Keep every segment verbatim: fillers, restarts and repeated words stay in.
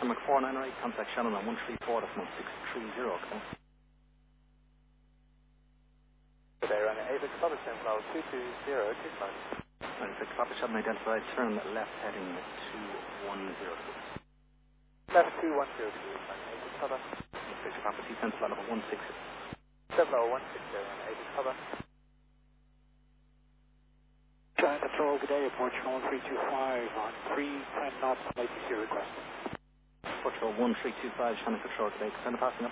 number four nine eight, contact Shannon on one three four, that's one six three zero, okay? Good day, running Apex Papa Sentinel two two zero two five. Apex Papa Shannon identified, turn left heading two one zero. Left two one zero two, running Apex Papa. Apex Papa T Sentinel level one six zero. seven oh one six zero, running Apex Papa. Giant Patrol, good day, approach one three two five on three ten knots, A T C request. Patrol one three two five, Shannon Patrol today, send a passing up.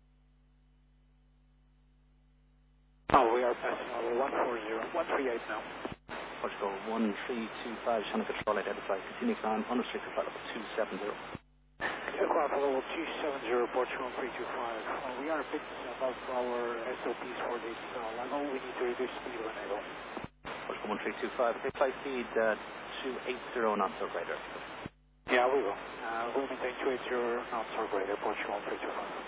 Oh, we are passing over one four zero, one three eight now. Patrol one three two five, Shannon Patrol identified, continue climb, unrestricted flight level two seven zero. Aircraft level two seven zero, approach one three two five. Well, we are a bit above our S O Ps for this uh, level, we need to reduce speed when able. Patrol one three two five, okay, flight speed uh, two eight zero knots or greater. Yeah, we will. Uh, we'll maintain two eight zero knots or greater, approach one three two five.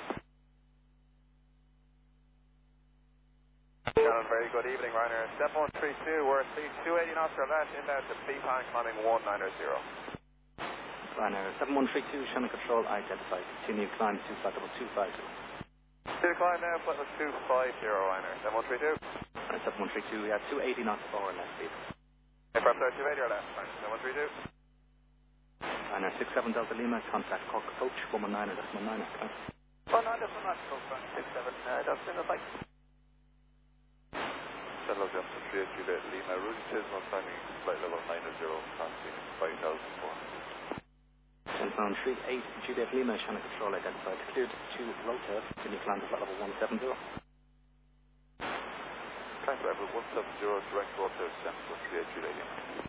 Shannon, very good evening, Ryanair. Step one three two, we're speed two eighty knots or less, inbound to B Pan climbing one nine zero. Ryanair seven one three two, Shannon Control identified, continue climb to flight level two five zero. Two climb now, flight level two five zero, Ryanair. seven one three two. Ryanair seven one three two, we have two eighty knots or less speed. Aircraft two eighty or less, Ryanair seven one three two. Ryanair six seven Delta Lima, contact Cork Coach one one nine, that's one nine, okay? one nine, that's one nine, six seven, uh, Delta Lima, bye. Hello, Delta three eight Juliet Lima, route Chisholm climbing flight level nine zero, passing five thousand four hundred. Cessna three eight Juliet Lima, Shannon Control identified, cleared to rotate, continue climb to flight level one seven zero. Climb level one seven zero, direct rotor, Cessna three eight Juliet Lima.